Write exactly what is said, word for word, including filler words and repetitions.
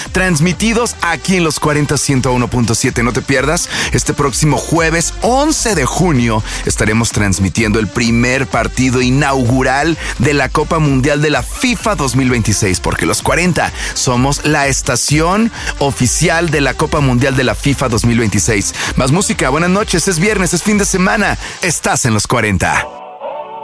transmitidos aquí en Los cuarenta ciento uno punto siete. No te pierdas, este próximo jueves once de junio estaremos transmitiendo el primer partido inaugural de la Copa Mundial de la FIFA dos mil veintiséis, porque Los cuarenta somos la estación oficial de la Copa Mundial de la FIFA dos mil veintiséis. Más música, buenas noches, es viernes, es fin de semana, estás en Los cuarenta.